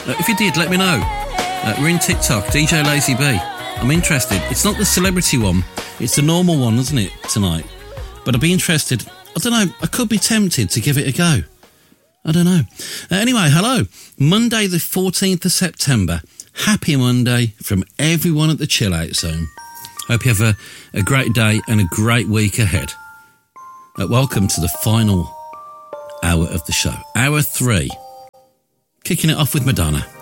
If you did, let me know. We're in TikTok, DJ Lazy B. I'm interested. It's not the celebrity one. It's the normal one, isn't it, tonight? But I'd be interested. I don't know. I could be tempted to give it a go. I don't know. Anyway, hello. Monday the 14th of September. Happy Monday from everyone at the Chill Out Zone. Hope you have a great day and a great week ahead. Welcome to the final hour of the show. Hour 3. Kicking it off with Madonna.